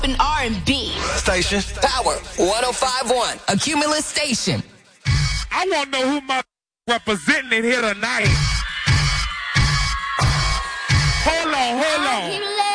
and R&B. Station. Power 105.1. A Cumulus station. I want to know who my representing here tonight. Hold on.